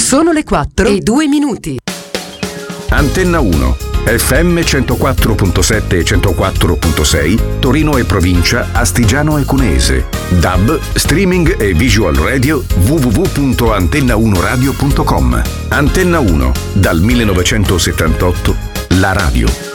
Sono le 4:02. Antenna 1, FM 104.7 e 104.6, Torino e provincia, Astigiano e Cuneese. DAB, streaming e visual radio, www.antenna1radio.com. Antenna 1, dal 1978, la radio.